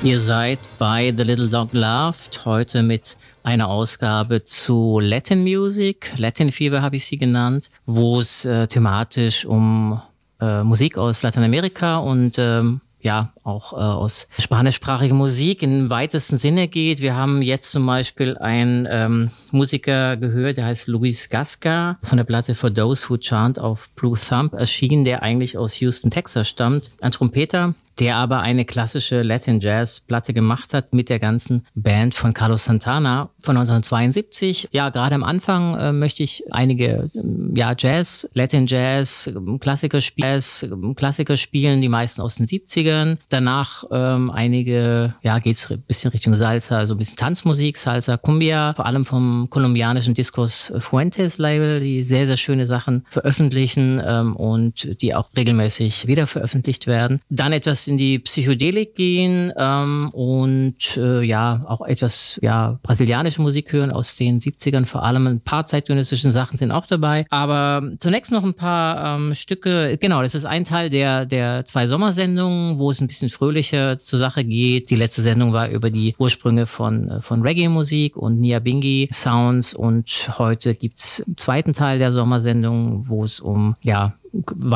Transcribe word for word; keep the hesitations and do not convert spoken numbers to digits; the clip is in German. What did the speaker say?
Ihr seid bei The Little Dog Loved, heute mit einer Ausgabe zu Latin Music, Latin Fever habe ich sie genannt, wo es äh, thematisch um äh, Musik aus Lateinamerika und ähm, ja auch äh, aus spanischsprachiger Musik im weitesten Sinne geht. Wir haben jetzt zum Beispiel einen ähm, Musiker gehört, der heißt Luis Gasca, von der Platte For Those Who Chant auf Blue Thumb erschienen, der eigentlich aus Houston, Texas stammt. Ein Trompeter, der aber eine klassische Latin-Jazz-Platte gemacht hat mit der ganzen Band von Carlos Santana von neunzehnhundertzweiundsiebzig. Ja, gerade am Anfang äh, möchte ich einige äh, ja Jazz, Latin-Jazz, Klassiker, Jazz, Klassiker spielen, die meisten aus den siebzigern. Danach ähm, einige, ja, geht's ein bisschen Richtung Salsa, so ein bisschen Tanzmusik, Salsa, Cumbia, vor allem vom kolumbianischen Discos Fuentes Label, die sehr, sehr schöne Sachen veröffentlichen ähm, und die auch regelmäßig wieder veröffentlicht werden. Dann etwas in die Psychedelik gehen ähm, und äh, ja auch etwas ja brasilianische Musik hören aus den siebzigern, vor allem ein paar zeitgenössische Sachen sind auch dabei. Aber zunächst noch ein paar ähm, Stücke, genau, das ist ein Teil der der zwei Sommersendungen, wo es ein bisschen fröhlicher zur Sache geht. Die letzte Sendung war über die Ursprünge von von Reggae-Musik und Nyabingi-Sounds und heute gibt's einen zweiten Teil der Sommersendung, wo es um ja